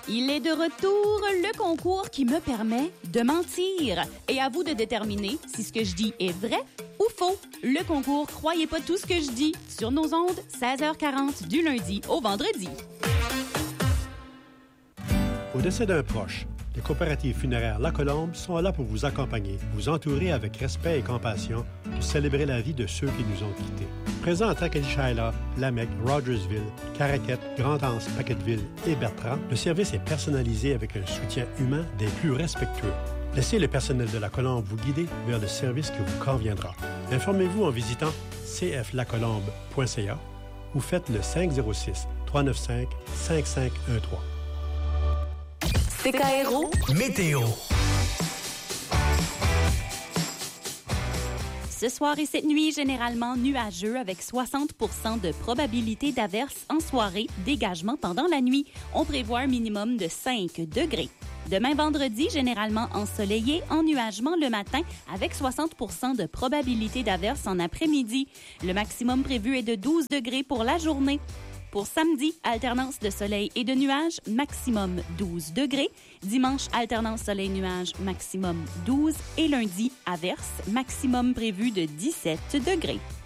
Il est de retour, le concours qui me permet de mentir. Et à vous de déterminer si ce que je dis est vrai ou faux. Le concours Croyez pas tout ce que je dis sur nos ondes, 16h40 du lundi au vendredi. Au décès d'un proche, les coopératives funéraires La Colombe sont là pour vous accompagner, vous entourer avec respect et compassion, pour célébrer la vie de ceux qui nous ont quittés. Présent à Tracadie-Shaila, Lamec, Rogersville, Caraquette, Grande-Anse, Paquetteville et Bertrand, le service est personnalisé avec un soutien humain des plus respectueux. Laissez le personnel de La Colombe vous guider vers le service qui vous conviendra. Informez-vous en visitant cflacolombe.ca ou faites le 506-395-5513. CKRO Météo. Ce soir et cette nuit, généralement nuageux avec 60 % de probabilité d'averse en soirée, dégagement pendant la nuit. On prévoit un minimum de 5 degrés. Demain vendredi, généralement ensoleillé, ennuagement le matin avec 60 % de probabilité d'averse en après-midi. Le maximum prévu est de 12 degrés pour la journée. Pour samedi, alternance de soleil et de nuages, maximum 12 degrés. Dimanche, alternance soleil-nuage, maximum 12. Et lundi, averse, maximum prévu de 17 degrés.